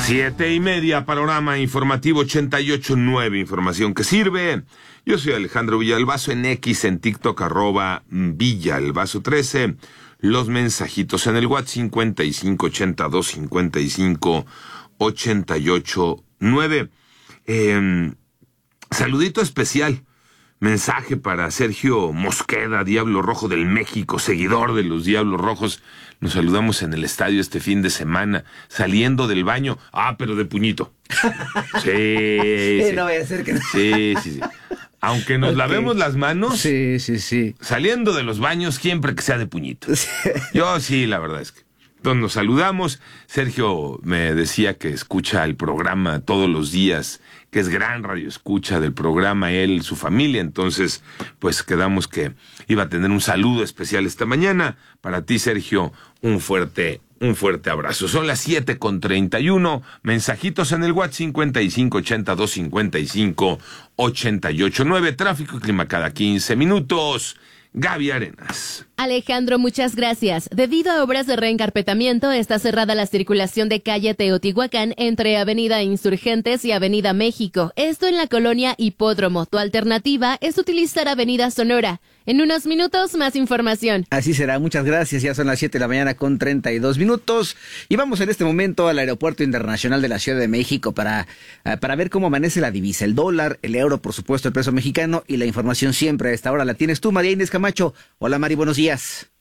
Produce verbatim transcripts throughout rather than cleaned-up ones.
Siete y media, panorama informativo ochenta y ocho punto nueve, información que sirve. Yo soy Alejandro Villalbazo, en X, en TikTok, arroba Villalbazo trece. Los mensajitos en el WhatsApp cincuenta y cinco ochenta y dos cincuenta y cinco ochenta y ocho nueve. Eh, saludito especial. Mensaje para Sergio Mosqueda, Diablo Rojo del México, seguidor de los Diablos Rojos. Nos saludamos en el estadio este fin de semana, saliendo del baño. Ah, pero de puñito. Sí, sí. No vaya a ser que no. Sí, sí, sí. Aunque nos okay. lavemos las manos. Sí, sí, sí. Saliendo de los baños, siempre que sea de puñito. Yo sí, la verdad es que. Entonces nos saludamos. Sergio me decía que escucha el programa todos los días, que es gran radio escucha del programa, él, su familia. Entonces, pues quedamos que iba a tener un saludo especial esta mañana. Para ti, Sergio, un fuerte, un fuerte abrazo. Son las siete con treinta y uno. Mensajitos en el WhatsApp cincuenta y cinco ochenta y dos cincuenta y cinco ochenta y ocho nueve. Tráfico y clima cada quince minutos. Gaby Arenas. Alejandro, muchas gracias. Debido a obras de reencarpetamiento, está cerrada la circulación de calle Teotihuacán entre Avenida Insurgentes y Avenida México. Esto en la colonia Hipódromo. Tu alternativa es utilizar Avenida Sonora. En unos minutos, más información. Así será, muchas gracias. Ya son las siete de la mañana con treinta y dos minutos. Y vamos en este momento al Aeropuerto Internacional de la Ciudad de México para, para ver cómo amanece la divisa, el dólar, el euro, por supuesto, el peso mexicano, y la información siempre a esta hora la tienes tú, María Inés Camacho. Hola, Mari, buenos días.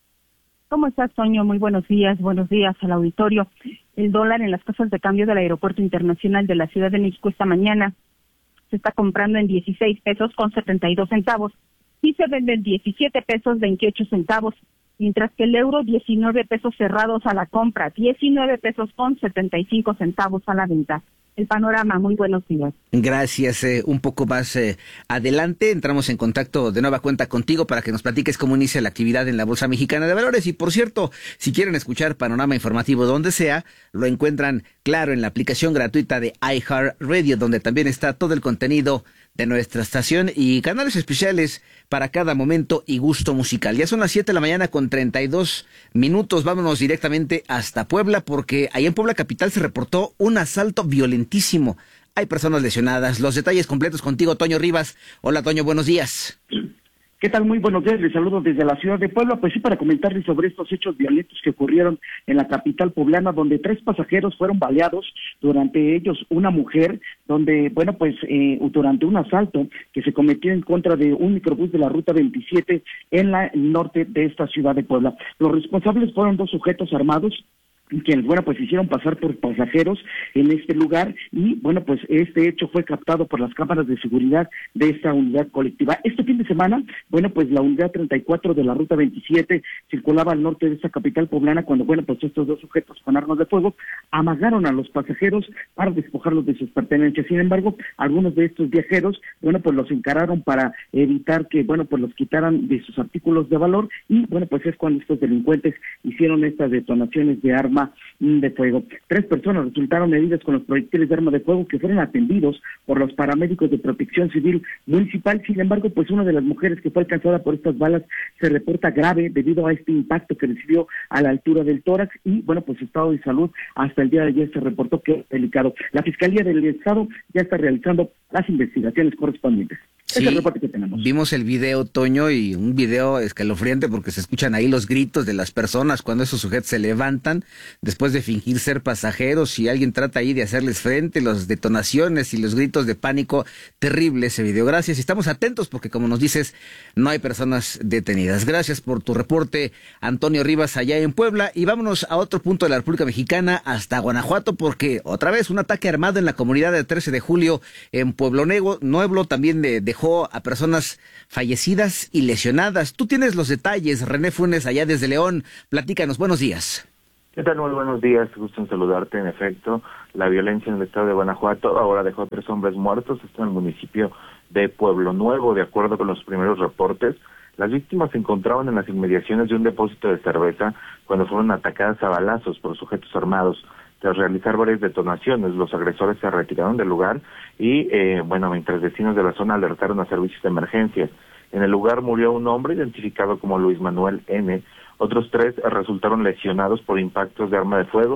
¿Cómo estás, Toño? Muy buenos días, buenos días al auditorio. El dólar en las casas de cambio del Aeropuerto Internacional de la Ciudad de México esta mañana se está comprando en dieciséis pesos con setenta y dos centavos y se vende en diecisiete pesos veintiocho centavos, mientras que el euro diecinueve pesos cerrados a la compra, diecinueve pesos con setenta y cinco centavos a la venta. El panorama, muy buenos días. Gracias. Eh, un poco más eh, adelante entramos en contacto de nueva cuenta contigo para que nos platiques cómo inicia la actividad en la Bolsa Mexicana de Valores. Y por cierto, si quieren escuchar panorama informativo donde sea, lo encuentran, claro, en la aplicación gratuita de iHeartRadio, donde también está todo el contenido de nuestra estación y canales especiales para cada momento y gusto musical. Ya son las siete de la mañana con treinta y dos minutos. Vámonos directamente hasta Puebla, porque ahí en Puebla capital se reportó un asalto violentísimo. Hay personas lesionadas. Los detalles completos contigo, Toño Rivas. Hola, Toño, buenos días. ¿Qué tal? Muy buenos días, les saludo desde la ciudad de Puebla, pues sí, para comentarles sobre estos hechos violentos que ocurrieron en la capital poblana, donde tres pasajeros fueron baleados, durante ellos una mujer, donde, bueno, pues eh, durante un asalto que se cometió en contra de un microbús de la ruta veintisiete en la el norte de esta ciudad de Puebla. Los responsables fueron dos sujetos armados, quienes, bueno, pues hicieron pasar por pasajeros en este lugar y, bueno, pues este hecho fue captado por las cámaras de seguridad de esta unidad colectiva. Este fin de semana, bueno, pues la unidad treinta y cuatro de la ruta veintisiete circulaba al norte de esta capital poblana cuando, bueno, pues estos dos sujetos con armas de fuego amagaron a los pasajeros para despojarlos de sus pertenencias. Sin embargo, algunos de estos viajeros, bueno, pues los encararon para evitar que, bueno, pues los quitaran de sus artículos de valor y, bueno, pues es cuando estos delincuentes hicieron estas detonaciones de armas de fuego. Tres personas resultaron heridas con los proyectiles de arma de fuego que fueron atendidos por los paramédicos de Protección Civil Municipal. Sin embargo, pues una de las mujeres que fue alcanzada por estas balas se reporta grave debido a este impacto que recibió a la altura del tórax y, bueno, pues su estado de salud hasta el día de ayer se reportó que es delicado. La Fiscalía del Estado ya está realizando las investigaciones correspondientes. Sí, es el reporte que tenemos. Vimos el video, Toño, y un video escalofriante porque se escuchan ahí los gritos de las personas cuando esos sujetos se levantan después de fingir ser pasajeros y alguien trata ahí de hacerles frente, las detonaciones y los gritos de pánico. Terrible ese video. Gracias, y estamos atentos porque, como nos dices, no hay personas detenidas. Gracias por tu reporte, Antonio Rivas, allá en Puebla. Y vámonos a otro punto de la República Mexicana, hasta Guanajuato, porque otra vez un ataque armado en la comunidad del trece de julio en Pueblo Nuevo también de, dejó a personas fallecidas y lesionadas. Tú tienes los detalles, René Funes, allá desde León. Platícanos, buenos días. ¿Qué tal? Muy buenos días, gusto en saludarte. En efecto, la violencia en el estado de Guanajuato ahora dejó a tres hombres muertos, esto en el municipio de Pueblo Nuevo. De acuerdo con los primeros reportes, las víctimas se encontraban en las inmediaciones de un depósito de cerveza cuando fueron atacadas a balazos por sujetos armados. Tras realizar varias detonaciones, los agresores se retiraron del lugar y, eh, bueno, mientras vecinos de la zona alertaron a servicios de emergencia. En el lugar murió un hombre identificado como Luis Manuel N. Otros tres resultaron lesionados por impactos de arma de fuego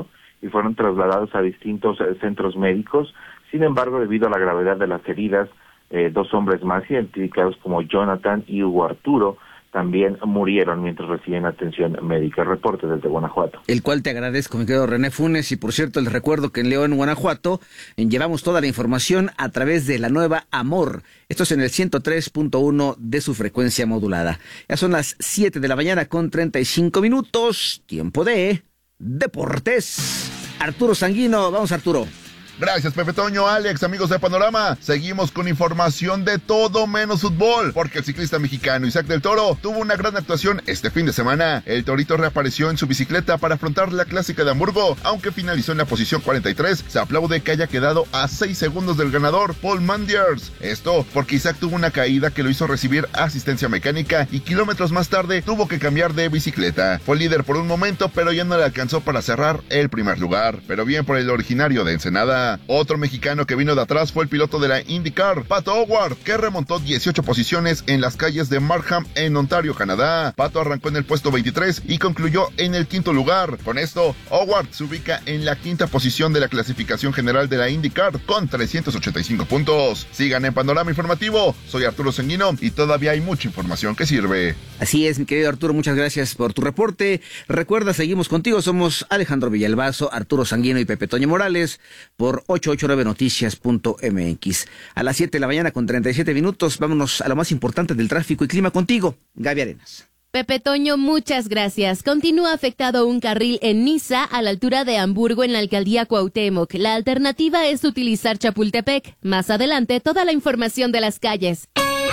y fueron trasladados a distintos eh, centros médicos. Sin embargo, debido a la gravedad de las heridas, eh, dos hombres más identificados como Jonathan y Hugo Arturo también murieron mientras recibían atención médica. Reporte desde Guanajuato. El cual te agradezco, mi querido René Funes. Y por cierto, les recuerdo que en León, Guanajuato, llevamos toda la información a través de la nueva Amor. Esto es en el ciento tres punto uno de su frecuencia modulada. Ya son las siete de la mañana con treinta y cinco minutos. Tiempo de deportes. Arturo Sanguino. Vamos, Arturo. Gracias, Pepe Toño, Alex, amigos de Panorama. Seguimos con información de todo menos fútbol, porque el ciclista mexicano Isaac del Toro tuvo una gran actuación este fin de semana. El torito reapareció en su bicicleta para afrontar la clásica de Hamburgo, aunque finalizó en la posición cuarenta y tres. Se aplaude que haya quedado a seis segundos del ganador, Paul Mandiers. Esto porque Isaac tuvo una caída que lo hizo recibir asistencia mecánica y kilómetros más tarde tuvo que cambiar de bicicleta. Fue líder por un momento, pero ya no le alcanzó para cerrar el primer lugar. Pero bien por el originario de Ensenada. Otro mexicano que vino de atrás fue el piloto de la IndyCar, Pato O'Ward, que remontó dieciocho posiciones en las calles de Markham en Ontario, Canadá. Pato arrancó en el puesto veintitrés y concluyó en el quinto lugar. Con esto, O'Ward se ubica en la quinta posición de la clasificación general de la IndyCar con trescientos ochenta y cinco puntos. Sigan en Panorama Informativo. Soy Arturo Sanguino y todavía hay mucha información que sirve. Así es, mi querido Arturo, muchas gracias por tu reporte. Recuerda, seguimos contigo. Somos Alejandro Villalbazo, Arturo Sanguino y Pepe Toño Morales por ochocientos ochenta y nueve noticias punto m x. A las siete de la mañana con treinta y siete minutos, vámonos a lo más importante del tráfico y clima contigo, Gaby Arenas. Pepe Toño, muchas gracias. Continúa afectado un carril en Niza a la altura de Hamburgo en la alcaldía Cuauhtémoc. La alternativa es utilizar Chapultepec. Más adelante, toda la información de las calles.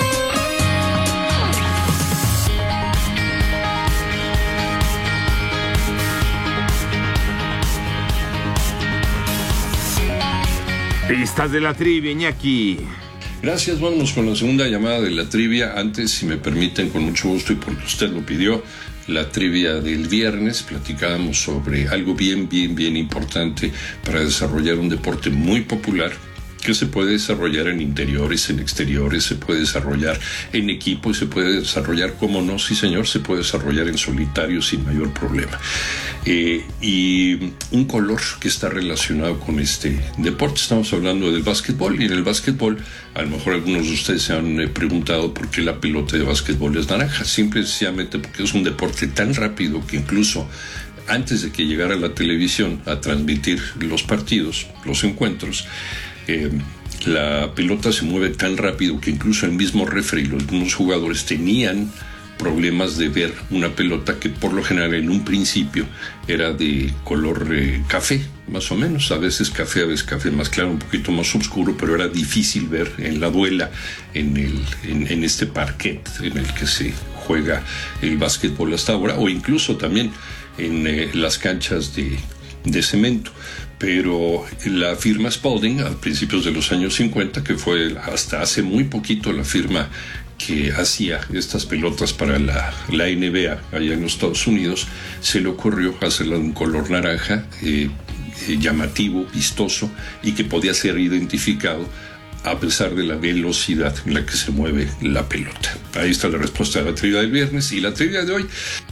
Pistas de la trivia, Iñaki. Gracias, vámonos con la segunda llamada de la trivia. Antes, si me permiten, con mucho gusto y porque usted lo pidió, la trivia del viernes, platicábamos sobre algo bien, bien, bien importante para desarrollar un deporte muy popular que se puede desarrollar en interiores, en exteriores, se puede desarrollar en equipo y se puede desarrollar, como no, sí señor, se puede desarrollar en solitario sin mayor problema. Eh, y un color que está relacionado con este deporte, estamos hablando del básquetbol, y en el básquetbol a lo mejor algunos de ustedes se han eh, preguntado por qué la pelota de básquetbol es naranja. Simple y sencillamente porque es un deporte tan rápido que incluso antes de que llegara la televisión a transmitir los partidos, los encuentros, eh, la pelota se mueve tan rápido que incluso el mismo referee y los mismos jugadores tenían problemas de ver una pelota que por lo general en un principio era de color eh, café, más o menos, a veces café, a veces café más claro, un poquito más oscuro, pero era difícil ver en la duela, en, el, en, en este parquet en el que se juega el básquetbol hasta ahora, o incluso también en eh, las canchas de, de cemento. Pero la firma Spalding, a principios de los años cincuenta, que fue hasta hace muy poquito la firma que hacía estas pelotas para la, la N B A allá en los Estados Unidos, se le ocurrió hacerla de un color naranja, eh, eh, llamativo, vistoso, y que podía ser identificado a pesar de la velocidad en la que se mueve la pelota. Ahí está la respuesta a la trivia del viernes. Y la trivia de hoy: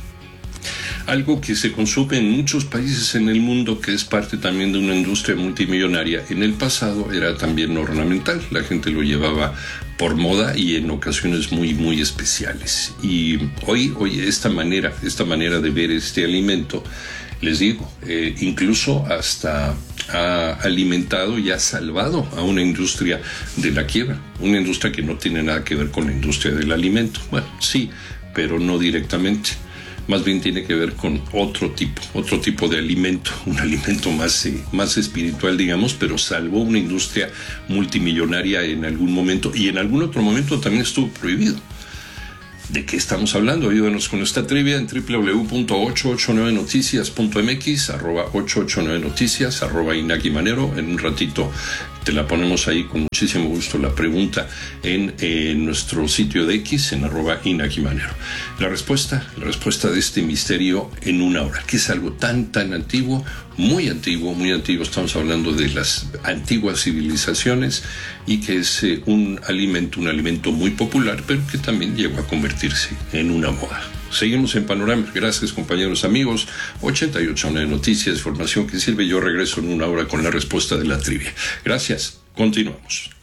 algo que se consume en muchos países en el mundo, que es parte también de una industria multimillonaria. En el pasado era también ornamental, la gente lo llevaba por moda y en ocasiones muy, muy especiales. Y hoy, hoy esta manera, esta manera de ver este alimento, les digo, eh, incluso hasta ha alimentado y ha salvado a una industria de la quiebra, una industria que no tiene nada que ver con la industria del alimento. Bueno, sí, pero no directamente. Más bien tiene que ver con otro tipo, otro tipo de alimento, un alimento más, eh, más espiritual, digamos, pero salvó una industria multimillonaria en algún momento, y en algún otro momento también estuvo prohibido. ¿De qué estamos hablando? Ayúdanos con esta trivia en doble u doble u doble u punto ochocientos ochenta y nueve noticias punto m x, arroba ochocientos ochenta y nueve noticias, arroba Inaki Manero. En un ratito te la ponemos ahí con muchísimo gusto la pregunta en, en nuestro sitio de X, en arroba Inaki Manero. La respuesta, la respuesta de este misterio en una hora, que es algo tan, tan antiguo, muy antiguo, muy antiguo. Estamos hablando de las antiguas civilizaciones, y que es eh, un alimento, un alimento muy popular, pero que también llegó a convertirse en una moda. Seguimos en Panorama. Gracias, compañeros, amigos. ochenta y ocho nueve Noticias, información que sirve. Yo regreso en una hora con la respuesta de la trivia. Gracias. Continuamos.